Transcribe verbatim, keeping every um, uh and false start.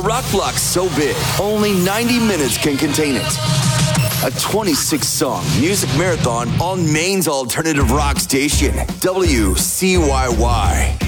rock block's so big, only ninety minutes can contain it. A twenty-six song music marathon on Maine's alternative rock station, W C Y Y.